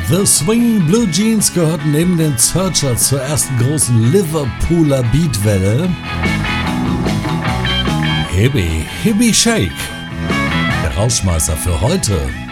The Swinging Blue Jeans gehörten neben den Searchers zur ersten großen Liverpooler Beatwelle. Hibby Shake, der Rausschmeißer für heute.